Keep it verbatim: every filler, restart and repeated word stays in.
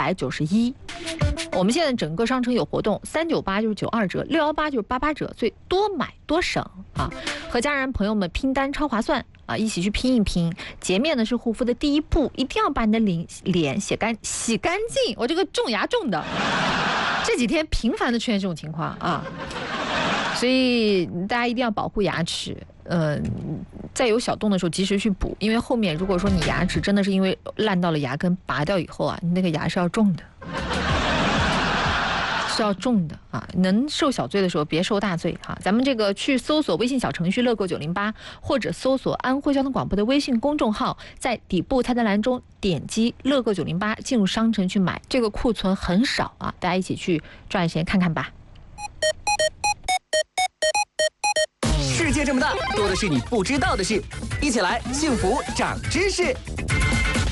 百九十一。我们现在整个商城有活动，三九八就是九二折，六幺八就是八八折，所以多买多省啊！和家人朋友们拼单超划算啊！一起去拼一拼。洁面呢是护肤的第一步，一定要把你的脸脸洗干洗干净。我这个种牙种的，这几天频繁的出现这种情况啊，所以大家一定要保护牙齿。嗯、呃，在有小洞的时候及时去补，因为后面如果说你牙齿真的是因为烂到了牙根拔掉以后啊，你那个牙是要种的。是要重的啊！能受小罪的时候别受大罪哈、啊。咱们这个去搜索微信小程序乐购九零八，或者搜索安徽交通广播的微信公众号，在底部菜单栏中点击乐购九零八，进入商城去买。这个库存很少啊，大家一起去抓紧时间看看吧。 世界这么大，多的是你不知道的事，一起来幸福长知识。